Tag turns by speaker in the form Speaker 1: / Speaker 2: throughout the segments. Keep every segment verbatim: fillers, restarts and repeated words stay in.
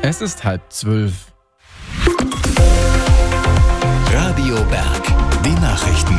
Speaker 1: Es ist halb zwölf.
Speaker 2: Radio Berg, die Nachrichten.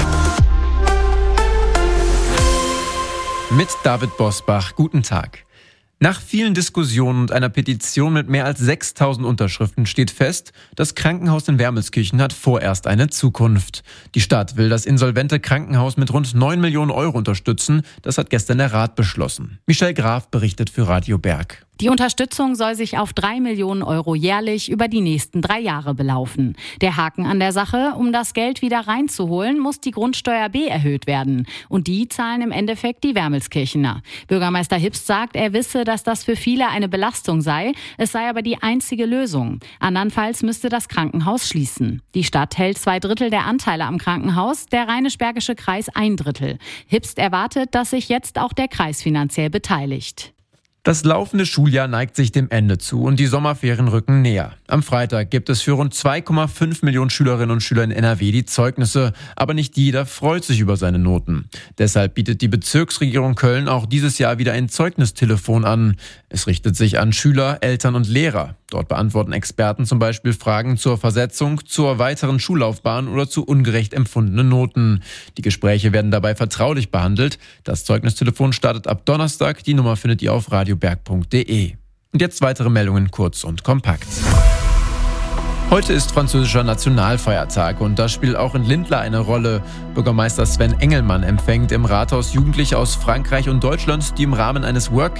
Speaker 1: Mit David Bosbach, guten Tag. Nach vielen Diskussionen und einer Petition mit mehr als sechstausend Unterschriften steht fest, das Krankenhaus in Wermelskirchen hat vorerst eine Zukunft. Die Stadt will das insolvente Krankenhaus mit rund neun Millionen Euro unterstützen. Das hat gestern der Rat beschlossen. Michelle Graf berichtet für Radio Berg.
Speaker 3: Die Unterstützung soll sich auf drei Millionen Euro jährlich über die nächsten drei Jahre belaufen. Der Haken an der Sache: Um das Geld wieder reinzuholen, muss die Grundsteuer B erhöht werden. Und die zahlen im Endeffekt die Wermelskirchener. Bürgermeister Hipst sagt, er wisse, dass das für viele eine Belastung sei. Es sei aber die einzige Lösung. Andernfalls müsste das Krankenhaus schließen. Die Stadt hält zwei Drittel der Anteile am Krankenhaus, der Rheinisch-Bergische Kreis ein Drittel. Hipst erwartet, dass sich jetzt auch der Kreis finanziell beteiligt.
Speaker 1: Das laufende Schuljahr neigt sich dem Ende zu und die Sommerferien rücken näher. Am Freitag gibt es für rund zwei Komma fünf Millionen Schülerinnen und Schüler in N R W die Zeugnisse, aber nicht jeder freut sich über seine Noten. Deshalb bietet die Bezirksregierung Köln auch dieses Jahr wieder ein Zeugnistelefon an. Es richtet sich an Schüler, Eltern und Lehrer. Dort beantworten Experten zum Beispiel Fragen zur Versetzung, zur weiteren Schullaufbahn oder zu ungerecht empfundenen Noten. Die Gespräche werden dabei vertraulich behandelt. Das Zeugnistelefon startet ab Donnerstag. Die Nummer findet ihr auf radioberg punkt de. Und jetzt weitere Meldungen kurz und kompakt. Heute ist französischer Nationalfeiertag und das spielt auch in Lindlar eine Rolle. Bürgermeister Sven Engelmann empfängt im Rathaus Jugendliche aus Frankreich und Deutschland, die im Rahmen eines Work